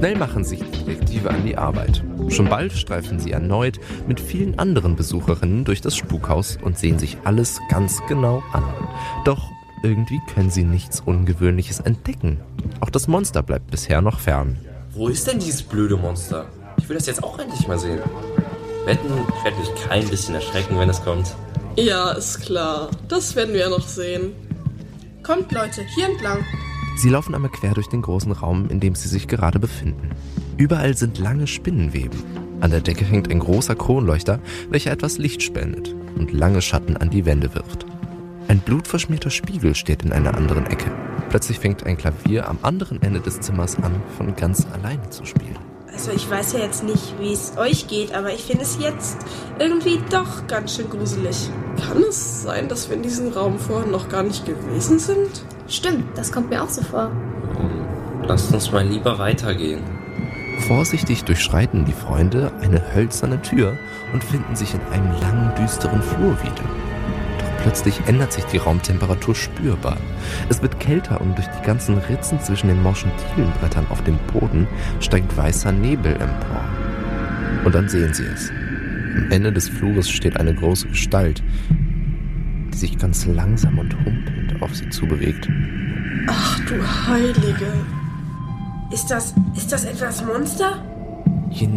Schnell machen sich die Detektive an die Arbeit. Schon bald streifen sie erneut mit vielen anderen Besucherinnen durch das Spukhaus und sehen sich alles ganz genau an. Doch irgendwie können sie nichts Ungewöhnliches entdecken. Auch das Monster bleibt bisher noch fern. Wo ist denn dieses blöde Monster? Ich will das jetzt auch endlich mal sehen. Wetten, ich werde mich kein bisschen erschrecken, wenn es kommt. Ja, ist klar. Das werden wir ja noch sehen. Kommt, Leute, hier entlang. Sie laufen einmal quer durch den großen Raum, in dem sie sich gerade befinden. Überall sind lange Spinnenweben. An der Decke hängt ein großer Kronleuchter, welcher etwas Licht spendet und lange Schatten an die Wände wirft. Ein blutverschmierter Spiegel steht in einer anderen Ecke. Plötzlich fängt ein Klavier am anderen Ende des Zimmers an, von ganz alleine zu spielen. Also ich weiß ja jetzt nicht, wie es euch geht, aber ich finde es jetzt irgendwie doch ganz schön gruselig. Kann es sein, dass wir in diesem Raum vorher noch gar nicht gewesen sind? Stimmt, das kommt mir auch so vor. Lasst uns mal lieber weitergehen. Vorsichtig durchschreiten die Freunde eine hölzerne Tür und finden sich in einem langen, düsteren Flur wieder. Doch plötzlich ändert sich die Raumtemperatur spürbar. Es wird kälter und durch die ganzen Ritzen zwischen den morschen Dielenbrettern auf dem Boden steigt weißer Nebel empor. Und dann sehen sie es. Am Ende des Flures steht eine große Gestalt, die sich ganz langsam und humpelnd auf sie zubewegt. Ach du Heilige. Ist das etwas Monster?